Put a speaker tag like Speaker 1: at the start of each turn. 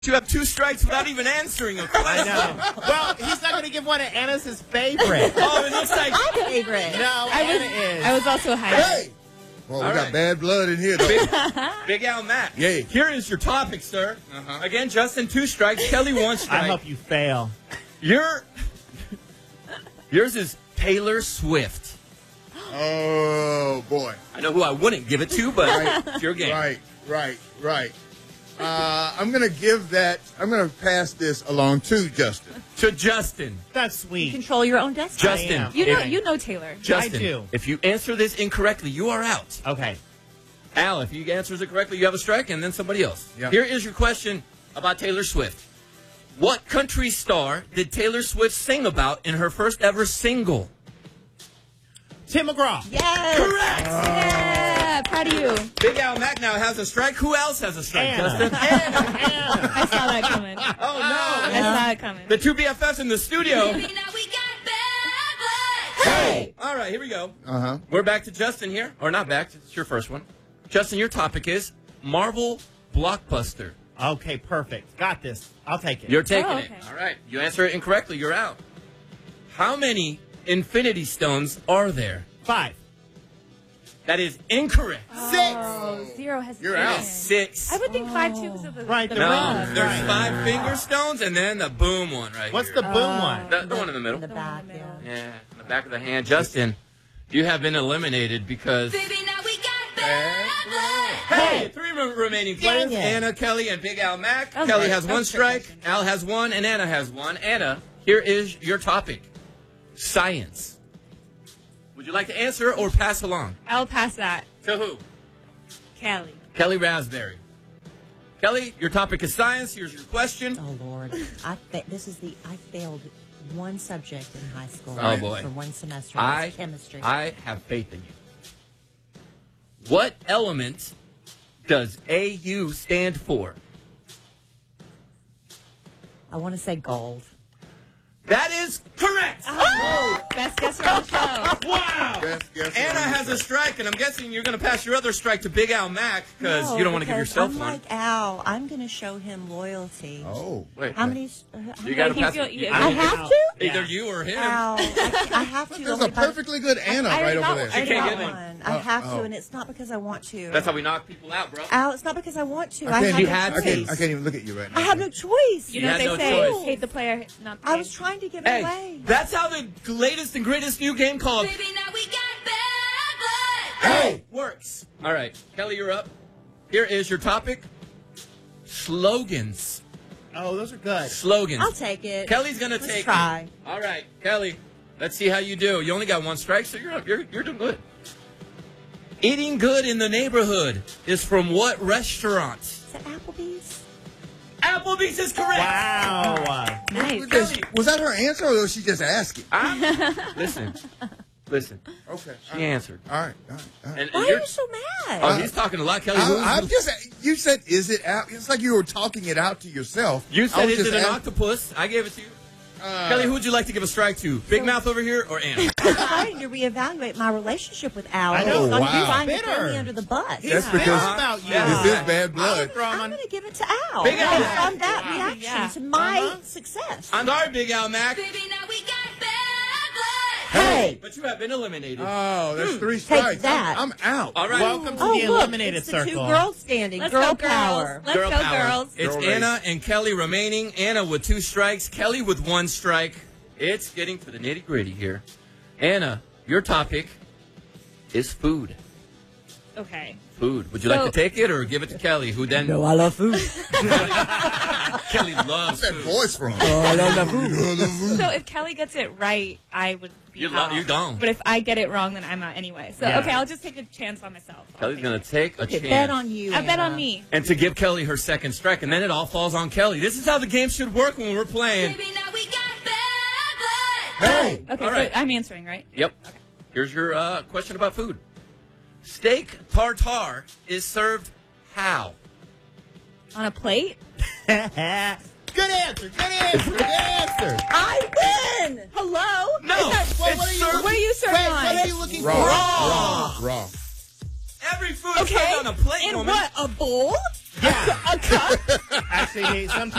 Speaker 1: You have 2 strikes without even answering a question.
Speaker 2: I know. Well, he's not going to give one to Anna's his favorite.
Speaker 1: Oh, it looks like
Speaker 3: My favorite.
Speaker 2: No, Anna is.
Speaker 4: I was also high.
Speaker 5: Hey! Well, we got bad blood in here, though.
Speaker 1: Big Al Mack.
Speaker 5: Yay.
Speaker 1: Here is your topic, sir. Again, Justin, 2 strikes. Kelly, 1 strike.
Speaker 2: I hope you fail.
Speaker 1: Yours is Taylor Swift.
Speaker 5: Oh, boy.
Speaker 1: I know who I wouldn't give it to, but it's your game.
Speaker 5: Right. I'm going to pass this along to Justin.
Speaker 1: To Justin.
Speaker 2: That's sweet.
Speaker 3: Control your own destiny.
Speaker 1: Justin.
Speaker 2: I am.
Speaker 4: You know Taylor.
Speaker 1: Justin,
Speaker 2: I do.
Speaker 1: if you answer this incorrectly, you are out.
Speaker 2: Okay.
Speaker 1: Al, if you answers it correctly, you have a strike, and then somebody else.
Speaker 5: Yep.
Speaker 1: Here is your question about Taylor Swift. What country star did Taylor Swift sing about in her first ever single?
Speaker 2: Tim McGraw.
Speaker 3: Yes.
Speaker 1: Correct!
Speaker 4: Yeah, proud of you.
Speaker 1: Big Al Mack now has a strike. Who else has a strike,
Speaker 2: Anna.
Speaker 1: Justin?
Speaker 2: Anna.
Speaker 4: I saw that coming.
Speaker 1: Oh, no.
Speaker 4: I saw it coming.
Speaker 1: The 2 BFFs in the studio.
Speaker 3: Hey.
Speaker 1: All right, here we go.
Speaker 5: Uh-huh.
Speaker 1: We're back to Justin here. Or not back. It's your first one. Justin, your topic is Marvel Blockbuster.
Speaker 2: Okay, perfect. Got this. I'll take it.
Speaker 1: You're taking
Speaker 4: Oh,
Speaker 1: it.
Speaker 4: okay.
Speaker 1: All right. You answer it incorrectly. You're out. How many Infinity Stones are there?
Speaker 2: 5.
Speaker 1: That is incorrect.
Speaker 4: Oh, 0 has
Speaker 5: You're out.
Speaker 1: 6.
Speaker 4: I would think 5 too because of the
Speaker 2: Right,
Speaker 4: the
Speaker 2: the
Speaker 1: No,
Speaker 4: rub.
Speaker 2: ring.
Speaker 1: there's
Speaker 2: Right.
Speaker 1: 5 finger stones and then the boom one right
Speaker 2: What's
Speaker 1: here.
Speaker 2: the boom one?
Speaker 1: The one in the middle.
Speaker 3: In the back,
Speaker 4: in the middle.
Speaker 3: yeah.
Speaker 1: Yeah, in the back of the hand. Justin, you have been eliminated because... Hey, 3 remaining players.
Speaker 3: Dang it.
Speaker 1: Anna, Kelly, and Big Al Mack.
Speaker 4: That was
Speaker 1: Kelly
Speaker 4: right.
Speaker 1: has
Speaker 4: That
Speaker 1: 1
Speaker 4: was a trick
Speaker 1: strike.
Speaker 4: question.
Speaker 1: Al has 1, and Anna has 1. Anna, here is your topic. Science. Would you like to answer or pass along?
Speaker 4: I'll pass that.
Speaker 1: To who?
Speaker 4: Kelly.
Speaker 1: Kelly Raspberry. Kelly, your topic is science. Here's your question.
Speaker 3: Oh Lord, I failed 1 subject in high school.
Speaker 1: Oh, boy.
Speaker 3: For 1 semester.
Speaker 1: I
Speaker 3: It's chemistry.
Speaker 1: I have faith in you. What element does AU stand for?
Speaker 3: I want to say gold.
Speaker 1: That is correct.
Speaker 4: Best guesser on the show.
Speaker 1: Wow.
Speaker 5: Best guess
Speaker 1: Anna
Speaker 5: on the
Speaker 1: has a
Speaker 5: show.
Speaker 1: strike, and I'm guessing you're going to pass your other strike to Big Al Mack because
Speaker 3: No,
Speaker 1: you don't want to give
Speaker 3: because
Speaker 1: yourself
Speaker 3: I'm
Speaker 1: one.
Speaker 3: like Al. I'm going to show him loyalty.
Speaker 5: Oh.
Speaker 1: Wait,
Speaker 3: How
Speaker 1: wait.
Speaker 3: many?
Speaker 1: You got to
Speaker 4: He's
Speaker 1: pass
Speaker 4: your-
Speaker 1: it.
Speaker 4: you-
Speaker 3: I have to.
Speaker 1: Either you or him.
Speaker 3: Al, I have to.
Speaker 5: There's
Speaker 3: only
Speaker 5: a
Speaker 3: by-
Speaker 5: perfectly good Anna
Speaker 3: I
Speaker 5: right
Speaker 3: already
Speaker 5: over
Speaker 3: got-
Speaker 5: there.
Speaker 3: I
Speaker 1: She
Speaker 3: already
Speaker 1: can't
Speaker 3: got
Speaker 1: get one.
Speaker 3: one. I have to, and it's not because I want to.
Speaker 1: That's how we knock people out, bro.
Speaker 3: Al, it's not because I want to.
Speaker 5: I
Speaker 3: I
Speaker 5: can't,
Speaker 1: You
Speaker 3: have
Speaker 1: had
Speaker 3: no
Speaker 1: to.
Speaker 3: choice.
Speaker 5: I can't even look at you right now.
Speaker 3: I have no choice.
Speaker 4: You know
Speaker 1: You
Speaker 4: what they
Speaker 1: had no
Speaker 4: say?
Speaker 1: choice.
Speaker 4: Hate the player, not the
Speaker 3: I
Speaker 4: game.
Speaker 3: was trying to give it
Speaker 1: Hey,
Speaker 3: away.
Speaker 1: that's how the latest and greatest new game called
Speaker 5: Hey!
Speaker 1: works. All right, Kelly, you're up. Here is your topic. Slogans.
Speaker 2: Oh, those are good.
Speaker 1: Slogans.
Speaker 3: I'll take it.
Speaker 1: Kelly's gonna
Speaker 3: Let's
Speaker 1: take
Speaker 3: try.
Speaker 1: it. All right, Kelly. Let's see how you do. You only got 1 strike, so you're doing good. Eating good in the neighborhood is from what restaurant?
Speaker 3: Is that Applebee's?
Speaker 1: Applebee's is correct.
Speaker 2: Wow.
Speaker 4: Nice.
Speaker 1: Kelly.
Speaker 5: Was that her answer, or was she just asking?
Speaker 1: Listen.
Speaker 5: Okay.
Speaker 1: She answered.
Speaker 5: All right.
Speaker 1: And
Speaker 3: Why are
Speaker 1: you're,
Speaker 3: you so mad?
Speaker 1: oh, he's talking a lot, Kelly.
Speaker 5: I'm just. You said, "Is it out?" It's like you were talking it out to yourself.
Speaker 1: You
Speaker 5: I
Speaker 1: said,
Speaker 5: was
Speaker 1: is it
Speaker 5: just
Speaker 1: an
Speaker 5: ask-
Speaker 1: octopus? I gave it to you. Kelly, who would you like to give a strike to? Big Mouth over here or Anna?
Speaker 3: I'm trying to reevaluate my relationship with Al.
Speaker 2: I know.
Speaker 3: It's not
Speaker 5: Wow.
Speaker 3: you trying to throw
Speaker 2: Bitter.
Speaker 3: me under the bus.
Speaker 5: That's
Speaker 2: He's
Speaker 5: because
Speaker 2: pissed about you.
Speaker 1: Yeah.
Speaker 5: this is bad blood.
Speaker 2: Throw him
Speaker 3: I'm
Speaker 2: on-
Speaker 3: going to give it to Al.
Speaker 1: Big Al.
Speaker 3: Based on that reaction
Speaker 4: Yeah.
Speaker 3: to my success.
Speaker 1: I'm sorry, Big Al Mack,
Speaker 3: Hey.
Speaker 1: but you have been eliminated.
Speaker 5: Oh, that's 3 strikes.
Speaker 3: that.
Speaker 5: I'm out.
Speaker 1: All right.
Speaker 2: Welcome to
Speaker 3: Oh,
Speaker 2: the
Speaker 3: look,
Speaker 2: eliminated
Speaker 3: it's the
Speaker 2: circle.
Speaker 3: 2 girls standing.
Speaker 4: Let's
Speaker 3: Girl
Speaker 4: go,
Speaker 3: power.
Speaker 4: girls. Let's
Speaker 1: Girl
Speaker 4: go,
Speaker 1: power.
Speaker 4: girls.
Speaker 1: It's
Speaker 5: Girl race.
Speaker 1: Anna and Kelly remaining. Anna with 2 strikes. Kelly with 1 strike. It's getting to the nitty gritty here. Anna, your topic is food.
Speaker 4: Okay.
Speaker 1: Food. Would you like to take it or give it to Kelly, who then...
Speaker 3: No, I love food.
Speaker 1: Kelly loves
Speaker 5: Where's that
Speaker 1: food.
Speaker 5: voice from?
Speaker 3: I love food.
Speaker 4: So if Kelly gets it right, I would be out.
Speaker 1: You're gone.
Speaker 4: But if I get it wrong, then I'm out anyway. So,
Speaker 1: Yeah.
Speaker 4: okay, I'll just take a chance on myself.
Speaker 1: Kelly's going to take a
Speaker 3: Okay,
Speaker 1: chance.
Speaker 3: bet on you.
Speaker 4: I bet
Speaker 3: Anna.
Speaker 4: on me.
Speaker 1: And to give Kelly her 2nd strike, and then it all falls on Kelly. This is how the game should work when we're playing.
Speaker 5: Hey!
Speaker 4: Okay,
Speaker 1: All right.
Speaker 4: so I'm answering, right?
Speaker 1: Yep. Here's your question about food. Steak tartare is served how?
Speaker 4: On a plate?
Speaker 2: Good answer. Good answer. Good answer.
Speaker 3: I win. Hello?
Speaker 1: No,
Speaker 2: Well,
Speaker 1: it's
Speaker 2: what are you-
Speaker 1: served.
Speaker 4: What are you serving
Speaker 2: Wait,
Speaker 4: on?
Speaker 2: what are you looking for?
Speaker 5: Raw.
Speaker 1: Every food is
Speaker 4: Okay.
Speaker 1: served on a plate,
Speaker 4: In
Speaker 1: woman.
Speaker 4: what? A bowl?
Speaker 2: Yeah. Actually, sometimes